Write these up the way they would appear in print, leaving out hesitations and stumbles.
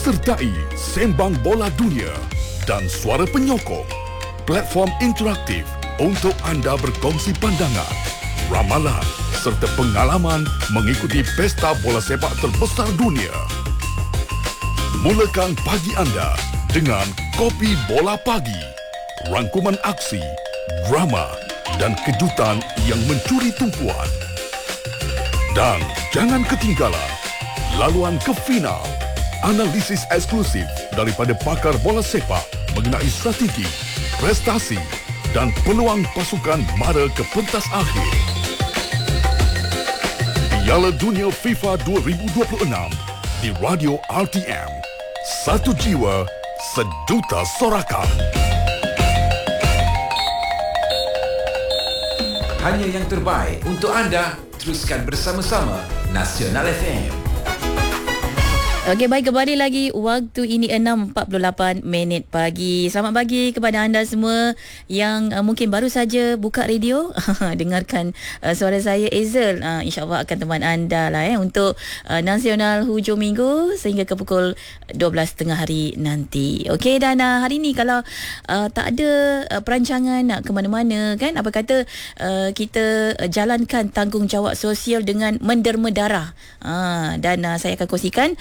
sertai Sembang Bola Dunia dan Suara Penyokong, platform interaktif untuk anda berkongsi pandangan, ramalan serta pengalaman mengikuti pesta bola sepak terbesar dunia. Mulakan pagi anda dengan Kopi Bola Pagi, rangkuman aksi, drama dan kejutan yang mencuri tumpuan. Dan jangan ketinggalan laluan ke final, analisis eksklusif daripada pakar bola sepak mengenai strategi, prestasi dan peluang pasukan mara ke pentas akhir. Piala Dunia FIFA 2026 di Radio RTM. Satu jiwa, seduta sorakan. Hanya yang terbaik untuk anda. Teruskan bersama-sama Nasional FM. Okey, baik, kembali lagi. Waktu ini 6.48 pagi. Selamat pagi kepada anda semua yang mungkin baru saja buka radio. Dengarkan suara saya, Ezel. InsyaAllah akan teman anda lah untuk Nasional hujung minggu sehingga ke pukul 12.30 hari nanti. Okey, dan hari ni kalau tak ada perancangan nak ke mana-mana kan, apa kata kita jalankan tanggungjawab sosial dengan menderma darah. Dan saya akan kongsikan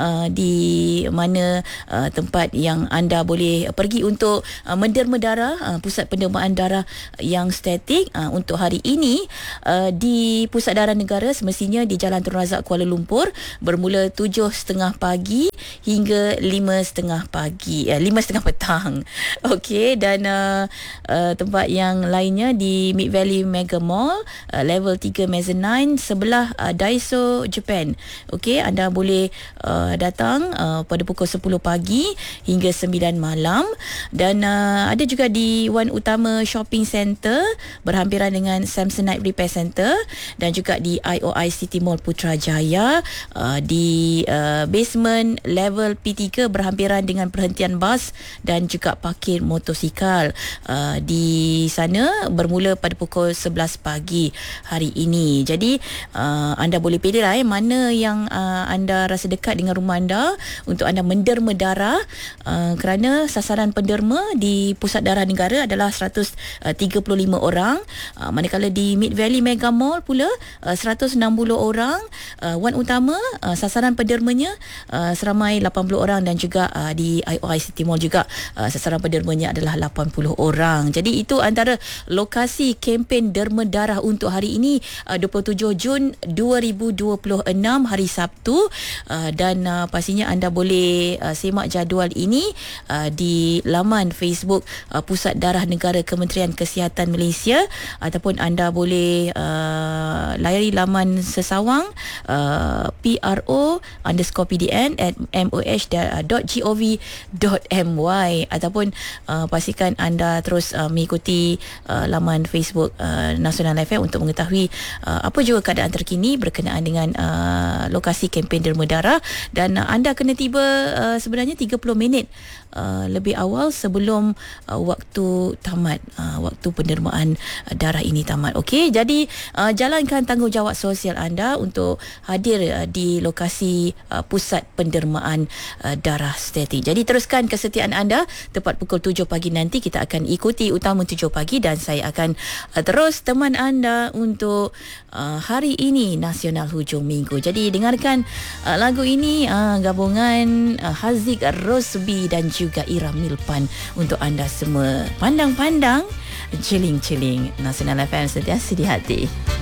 di mana tempat yang anda boleh pergi untuk menderma darah, pusat pendermaan darah yang statik untuk hari ini di Pusat Darah Negara, semestinya di Jalan Tun Razak, Kuala Lumpur, bermula 7.30 pagi hingga 5.30 pagi, 5.30 petang. Okey, dan tempat yang lainnya di Mid Valley Mega Mall, level 3 mezzanine sebelah Daiso Japan. Okey, anda boleh datang pada pukul 10 pagi hingga 9 malam. Dan ada juga di Wan Utama Shopping Centre berhampiran dengan Samsonite Repair Centre, dan juga di IOI City Mall Putrajaya di basement level P3 berhampiran dengan perhentian bas dan juga parkir motosikal. Di sana bermula pada pukul 11 pagi hari ini. Jadi anda boleh pilih lah mana yang anda rasa dekat dengan rumah anda untuk anda menderma darah, kerana sasaran penderma di Pusat Darah Negara adalah 135 orang, manakala di Mid Valley Mega Mall pula 160 orang. Wan Utama sasaran pendermanya seramai 80 orang, dan juga di IOI City Mall juga sasaran pendermanya adalah 80 orang. Jadi itu antara lokasi kempen derma darah untuk hari ini, 27 Jun 2026 hari Sabtu. Dan pastinya anda boleh semak jadual ini di laman Facebook Pusat Darah Negara Kementerian Kesihatan Malaysia, ataupun anda boleh layari laman sesawang pro_pdn@moh.gov.my, ataupun pastikan anda terus mengikuti laman Facebook Nasional FM untuk mengetahui apa juga keadaan terkini berkenaan dengan lokasi kempen derma darah. Dan anda kena tiba sebenarnya 30 minit lebih awal sebelum waktu tamat, waktu pendermaan darah ini tamat. Okey, jadi jalankan tanggungjawab sosial anda untuk hadir di lokasi pusat pendermaan darah statik. Jadi teruskan kesetiaan anda. Tepat pukul 7 pagi nanti kita akan ikuti Utama 7 pagi, dan saya akan terus teman anda untuk hari ini Nasional hujung minggu. Jadi dengarkan lagu ini, gabungan Haziq Rosbi dan juga Ira Milpan untuk anda semua. Pandang-pandang, ciling-ciling. Nasional FM sentiasa di hati.